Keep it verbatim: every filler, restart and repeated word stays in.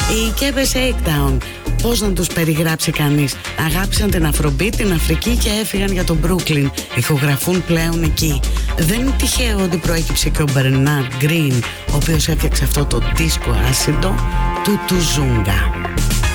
Οι Kebe Shakedown, πώς να τους περιγράψει κανείς? Αγάπησαν την Afrobeat, την Αφρική και έφυγαν για τον Brooklyn. Ηχογραφούν πλέον εκεί. Δεν είναι τυχαίο ότι προέκυψε και ο Bernard Green, ο οποίος έφτιαξε αυτό το δίσκο άσυντο του Τουζούγκα.